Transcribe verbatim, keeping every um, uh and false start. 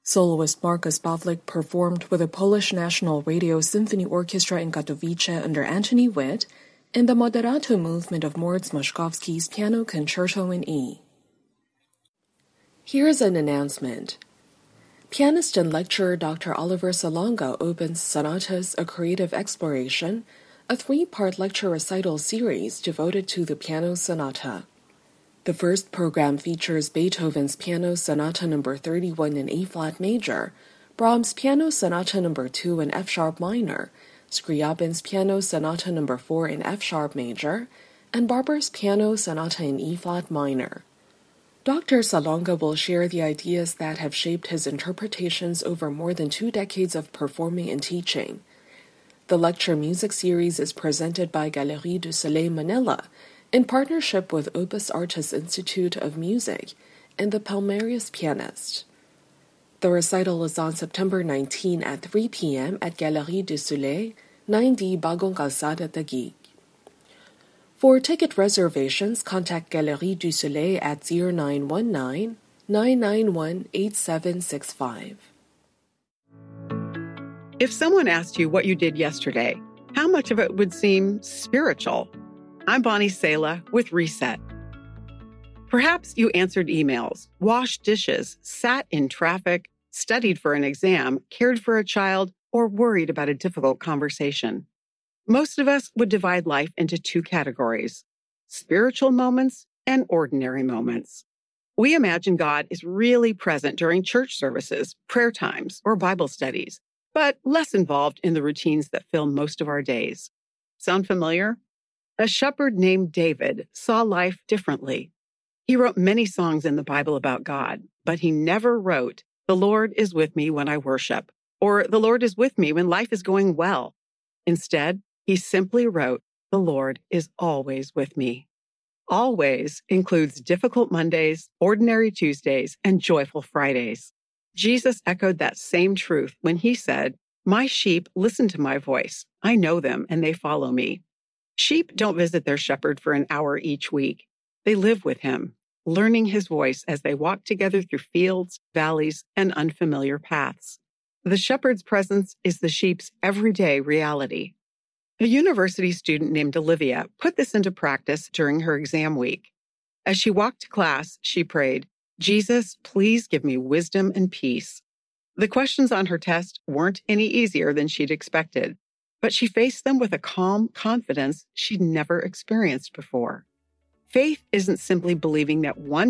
Soloist Markus Pawlik performed with the Polish National Radio Symphony Orchestra in Katowice under Antoni Witt in the Moderato movement of Moritz Moszkowski's Piano Concerto in E. Here's an announcement. Pianist and lecturer Doctor Oliver Salonga opens Sonatas, A Creative Exploration, a three-part lecture recital series devoted to the piano sonata. The first program features Beethoven's Piano Sonata number thirty-one in A-flat major, Brahms' Piano Sonata number two in F-sharp minor, Scriabin's Piano Sonata number four in F-sharp major, and Barber's Piano Sonata in E-flat minor. Doctor Salonga will share the ideas that have shaped his interpretations over more than two decades of performing and teaching. The lecture music series is presented by Galerie du Soleil Manila in partnership with Opus Artis Institute of Music and the Palmarius Pianist. The recital is on September nineteenth at three p.m. at Galerie du Soleil, nine D Bagong Calzada, Taguig. For ticket reservations, contact Galerie du Soleil at zero nine one nine, nine nine one, eight seven six five. If someone asked you what you did yesterday, how much of it would seem spiritual? I'm Bonnie Sala with Reset. Perhaps you answered emails, washed dishes, sat in traffic, studied for an exam, cared for a child, or worried about a difficult conversation. Most of us would divide life into two categories, spiritual moments and ordinary moments. We imagine God is really present during church services, prayer times, or Bible studies, but less involved in the routines that fill most of our days. Sound familiar? A shepherd named David saw life differently. He wrote many songs in the Bible about God, but he never wrote, "The Lord is with me when I worship," or "The Lord is with me when life is going well." Instead, he simply wrote, "The Lord is always with me." Always includes difficult Mondays, ordinary Tuesdays, and joyful Fridays. Jesus echoed that same truth when he said, "My sheep listen to my voice. I know them and they follow me." Sheep don't visit their shepherd for an hour each week. They live with him, learning his voice as they walk together through fields, valleys, and unfamiliar paths. The shepherd's presence is the sheep's everyday reality. A university student named Olivia put this into practice during her exam week. As she walked to class, she prayed, "Jesus, please give me wisdom and peace." The questions on her test weren't any easier than she'd expected, but she faced them with a calm confidence she'd never experienced before. Faith isn't simply believing that one